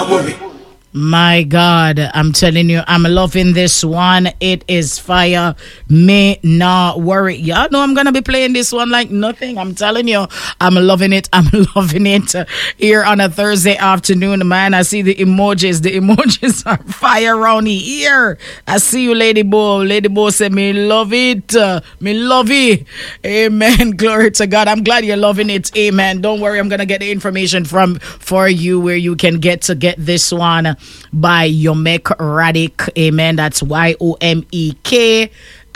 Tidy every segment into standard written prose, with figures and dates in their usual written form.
not worry. My God, I'm telling you, I'm loving this one. It is fire. Me not worry. Y'all know I'm going to be playing this one like nothing. I'm telling you, I'm loving it. I'm loving it here on a Thursday afternoon, man. I see the emojis. The emojis are fire around here. I see you, Lady Bo. Lady Bo said, me love it. Me love it. Amen. Glory to God. I'm glad you're loving it. Amen. Don't worry. I'm going to get the information for you where you can get this one by Yomek Radic. Amen. That's YOMEK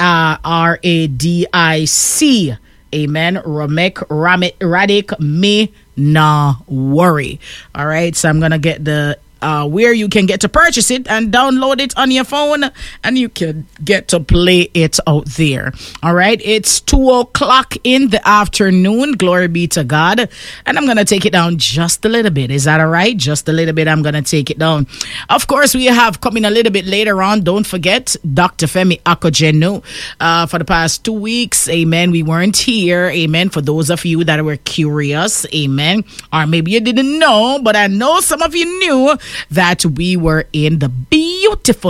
RADIC. Amen. Yomek Radic. Me nah worry. All right. So I'm gonna get the where you can get to purchase it and download it on your phone, and you can get to play it out there. All right, it's 2:00 in the afternoon. Glory be to God. And I'm gonna take it down just a little bit. Is that all right? Just a little bit. I'm gonna take it down. Of course, we have coming a little bit later on. Don't forget Dr. Femi Akojenu. For the past 2 weeks, amen, we weren't here. Amen. For those of you that were curious, amen, or maybe you didn't know, but I know some of you knew that we were in the beautiful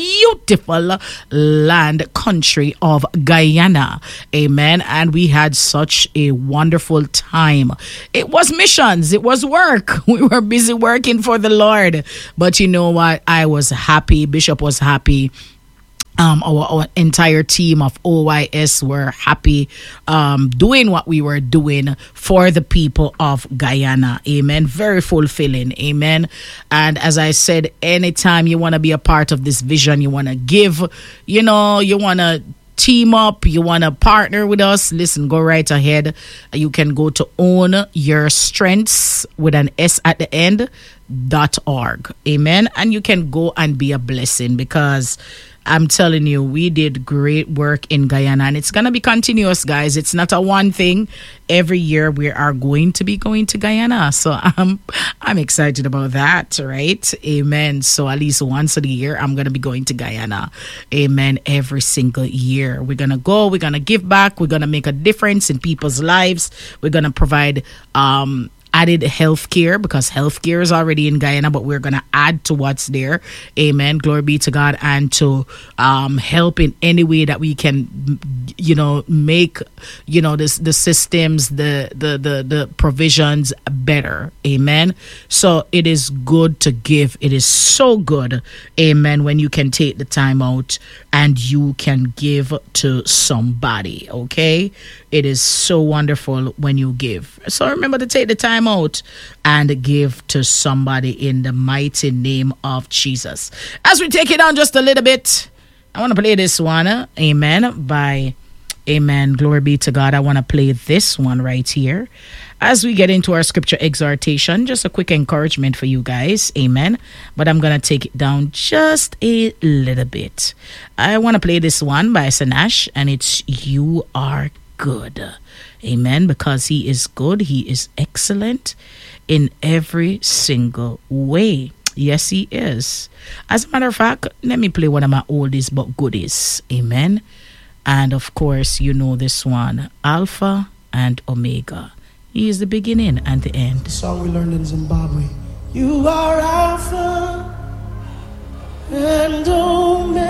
land country of Guyana. Amen. And we had such a wonderful time. It was missions. It was work. We were busy working for the Lord. But you know what? I was happy. Bishop was happy. Our entire team of OYS were happy doing what we were doing for the people of Guyana. Amen. Very fulfilling. Amen. And as I said, anytime you want to be a part of this vision, you want to give, you want to team up, you want to partner with us, listen, go right ahead. You can go to ownyourstrengths with an S at the end .org. Amen. And you can go and be a blessing, because I'm telling you, we did great work in Guyana, and it's going to be continuous, guys. It's not a one thing. Every year we are going to be going to Guyana. So I'm excited about that, right? Amen. So at least once a year, I'm going to be going to Guyana. Amen. Every single year. We're going to go. We're going to give back. We're going to make a difference in people's lives. We're going to provide added healthcare, because healthcare is already in Guyana, but we're going to add to what's there. Amen. Glory be to God. And to help in any way that we can, make, the systems, the provisions better. Amen. So it is good to give. It is so good. Amen. When you can take the time out and you can give to somebody. Okay. It is so wonderful when you give. So remember to take the time out and give to somebody in the mighty name of Jesus. As we take it on just a little bit, I want to play this one. Amen. By Amen. Glory be to God. I want to play this one right here. As we get into our scripture exhortation, just a quick encouragement for you guys. Amen. But I'm going to take it down just a little bit. I want to play this one by Sanash, and it's You Are Good. Amen. Because he is good. He is excellent in every single way. Yes, he is. As a matter of fact, let me play one of my oldies but goodies. Amen. And of course, you know this one, Alpha and Omega. He is the beginning and the end. The song we learned in Zimbabwe. You are Alpha and Omega.